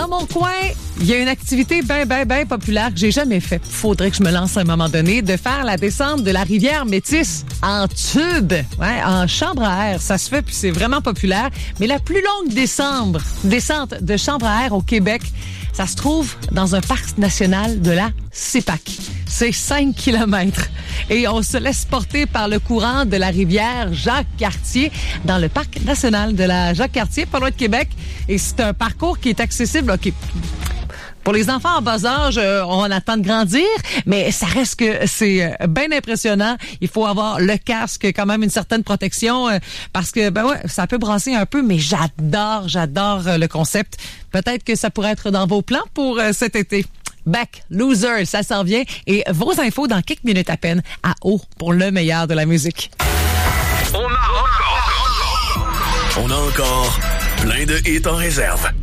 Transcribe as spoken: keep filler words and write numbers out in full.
Dans mon coin, il y a une activité bien, bien, bien populaire que j'ai jamais faite. Faudrait que je me lance à un moment donné de faire la descente de la rivière Métis en tube, ouais, en chambre à air. Ça se fait puis c'est vraiment populaire. Mais la plus longue descente, descente de chambre à air au Québec, ça se trouve dans un parc national de la CEPAC. C'est cinq kilomètres. Et on se laisse porter par le courant de la rivière Jacques-Cartier dans le parc national de la Jacques-Cartier, pas loin de Québec. Et c'est un parcours qui est accessible. OK. Pour les enfants en bas âge, euh, on attend de grandir, mais ça reste que c'est euh, bien impressionnant. Il faut avoir le casque, quand même une certaine protection, euh, parce que ben ouais, ça peut brasser un peu, mais j'adore, j'adore euh, le concept. Peut-être que ça pourrait être dans vos plans pour euh, cet été. Back Loser, ça s'en vient. Et vos infos dans quelques minutes à peine à haut pour le meilleur de la musique. On a encore, on a encore plein de hits en réserve.